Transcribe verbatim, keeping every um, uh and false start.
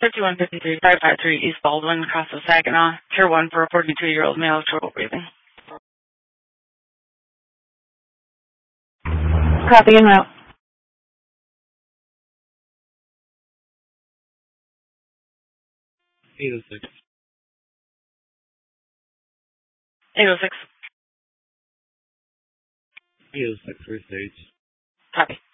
fifty-one fifty-three, five five three East Baldwin, across the Saginaw. Tier one for a forty-two-year-old male with trouble breathing. Copy and route. eight oh six. eight oh six. eight oh six, first stage. Copy.